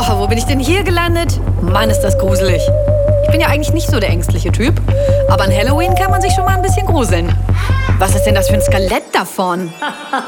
Oh, wo bin ich denn hier gelandet? Mann, ist das gruselig. Ich bin ja eigentlich nicht so der ängstliche Typ, aber an Halloween kann man sich schon mal ein bisschen gruseln. Was ist denn das für ein Skelett da vorn?